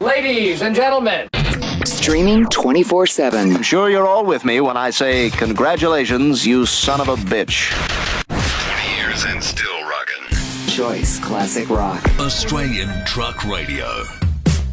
Ladies and gentlemen. Streaming 24/7. I'm sure you're all with me when I say congratulations, you son of a bitch. 20 years and still rockin'. Choice Classic Rock. Australian Truck Radio.